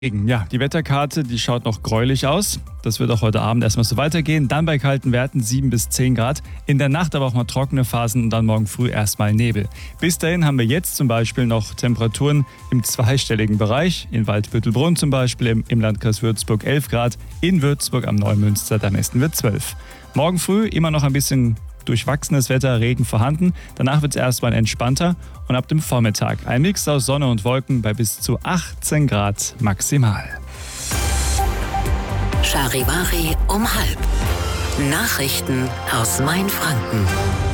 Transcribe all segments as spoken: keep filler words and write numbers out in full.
Ja, die Wetterkarte, die schaut noch gräulich aus. Das wird auch heute Abend erstmal so weitergehen. Dann bei kalten Werten sieben bis zehn Grad. In der Nacht aber auch mal trockene Phasen und dann morgen früh erstmal Nebel. Bis dahin haben wir jetzt zum Beispiel noch Temperaturen im zweistelligen Bereich. In Waldbüttelbrunn zum Beispiel im, im Landkreis Würzburg elf Grad. In Würzburg am Neumünster, da messen wir zwölf. Morgen früh immer noch ein bisschen durchwachsenes Wetter, Regen vorhanden. Danach wird es erstmal entspannter und ab dem Vormittag ein Mix aus Sonne und Wolken bei bis zu achtzehn Grad maximal. Charivari um halb. Nachrichten aus Mainfranken.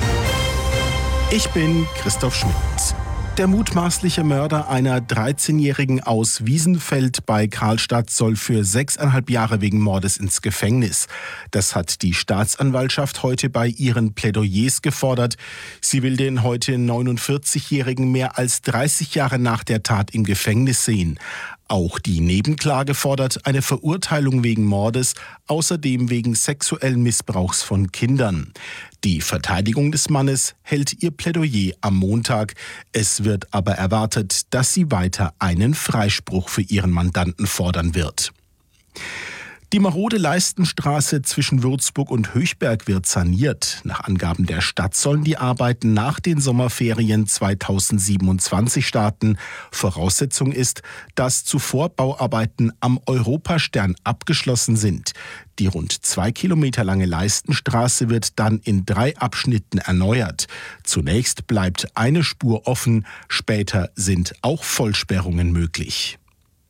Ich bin Christoph Schmidt. Der mutmaßliche Mörder einer dreizehnjährigen aus Wiesenfeld bei Karlstadt soll für sechseinhalb Jahre wegen Mordes ins Gefängnis. Das hat die Staatsanwaltschaft heute bei ihren Plädoyers gefordert. Sie will den heute neunundvierzigjährigen mehr als dreißig Jahre nach der Tat im Gefängnis sehen. Auch die Nebenklage fordert eine Verurteilung wegen Mordes, außerdem wegen sexuellen Missbrauchs von Kindern. Die Verteidigung des Mannes hält ihr Plädoyer am Montag. Es wird aber erwartet, dass sie weiter einen Freispruch für ihren Mandanten fordern wird. Die marode Leistenstraße zwischen Würzburg und Höchberg wird saniert. Nach Angaben der Stadt sollen die Arbeiten nach den Sommerferien zweitausendsiebenundzwanzig starten. Voraussetzung ist, dass zuvor Bauarbeiten am Europastern abgeschlossen sind. Die rund zwei Kilometer lange Leistenstraße wird dann in drei Abschnitten erneuert. Zunächst bleibt eine Spur offen, später sind auch Vollsperrungen möglich.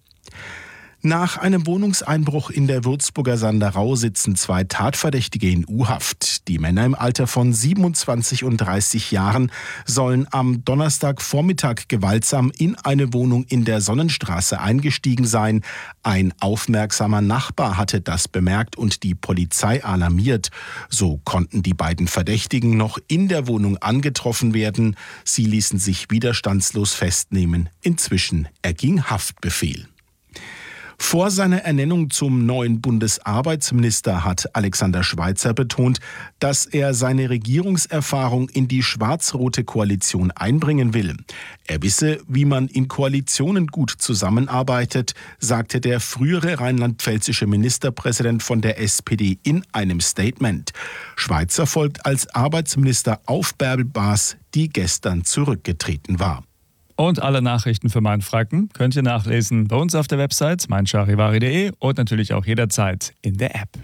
Nach einem Wohnungseinbruch in der Würzburger Sanderau sitzen zwei Tatverdächtige in U-Haft. Die Männer im Alter von siebenundzwanzig und dreißig Jahren sollen am Donnerstagvormittag gewaltsam in eine Wohnung in der Sonnenstraße eingestiegen sein. Ein aufmerksamer Nachbar hatte das bemerkt und die Polizei alarmiert. So konnten die beiden Verdächtigen noch in der Wohnung angetroffen werden. Sie ließen sich widerstandslos festnehmen. Inzwischen erging Haftbefehl. Vor seiner Ernennung zum neuen Bundesarbeitsminister hat Alexander Schweitzer betont, dass er seine Regierungserfahrung in die schwarz-rote Koalition einbringen will. Er wisse, wie man in Koalitionen gut zusammenarbeitet, sagte der frühere rheinland-pfälzische Ministerpräsident von der S P D in einem Statement. Schweitzer folgt als Arbeitsminister auf Bärbel Baas, die gestern zurückgetreten war. Und alle Nachrichten für Mainfranken könnt ihr nachlesen bei uns auf der Website mein charivari punkt de und natürlich auch jederzeit in der App.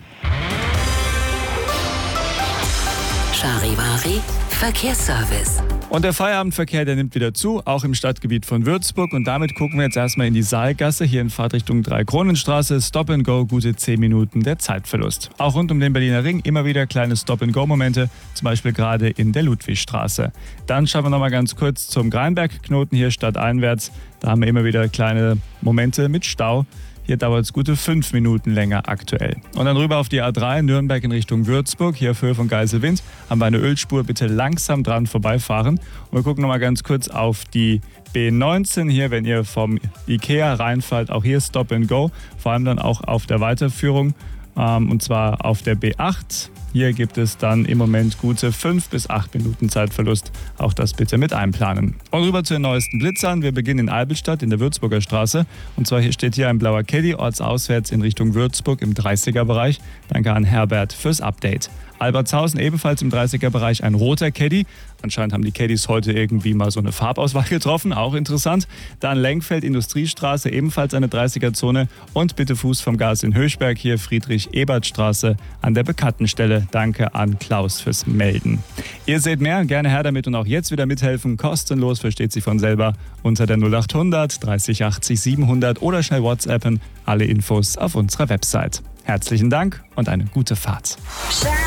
Charivari Verkehrsservice. Und der Feierabendverkehr, der nimmt wieder zu, auch im Stadtgebiet von Würzburg. Und damit gucken wir jetzt erstmal in die Saalgasse, hier in Fahrtrichtung Dreikronenstraße. Stop and Go, gute zehn Minuten der Zeitverlust. Auch rund um den Berliner Ring immer wieder kleine Stop and Go Momente, zum Beispiel gerade in der Ludwigstraße. Dann schauen wir nochmal ganz kurz zum Greinbergknoten hier stadteinwärts. Da haben wir immer wieder kleine Momente mit Stau. Hier dauert es gute fünf Minuten länger aktuell. Und dann rüber auf die A drei, Nürnberg in Richtung Würzburg. Hier auf Höhe von Geiselwind haben wir eine Ölspur. Bitte langsam dran vorbeifahren. Und wir gucken nochmal ganz kurz auf die B neunzehn hier, wenn ihr vom Ikea reinfallt. Auch hier Stop and Go. Vor allem dann auch auf der Weiterführung. Ähm, und zwar auf der B acht. Hier gibt es dann im Moment gute fünf bis acht Minuten Zeitverlust. Auch das bitte mit einplanen. Und rüber zu den neuesten Blitzern. Wir beginnen in Albelstadt in der Würzburger Straße. Und zwar hier steht hier ein blauer Caddy ortsauswärts in Richtung Würzburg im dreißiger Bereich. Danke an Herbert fürs Update. Albertshausen ebenfalls im dreißiger Bereich ein roter Caddy. Anscheinend haben die Caddies heute irgendwie mal so eine Farbauswahl getroffen, auch interessant. Dann Lenkfeld Industriestraße, ebenfalls eine dreißiger Zone. Und bitte Fuß vom Gas in Höchberg, hier Friedrich-Ebert-Straße an der bekannten Stelle. Danke an Klaus fürs Melden. Ihr seht mehr, gerne her damit und auch jetzt wieder mithelfen. Kostenlos, versteht sich von selber, unter der null achthundert dreißig achtzig siebenhundert oder schnell WhatsAppen. Alle Infos auf unserer Website. Herzlichen Dank und eine gute Fahrt.